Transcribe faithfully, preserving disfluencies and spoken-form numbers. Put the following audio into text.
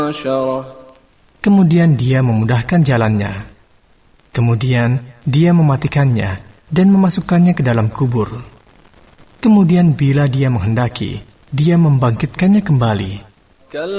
Kemudian dia memudahkan jalannya. Kemudian dia mematikannya dan memasukkannya ke dalam kubur. Kemudian bila dia menghendaki, dia membangkitkannya kembali.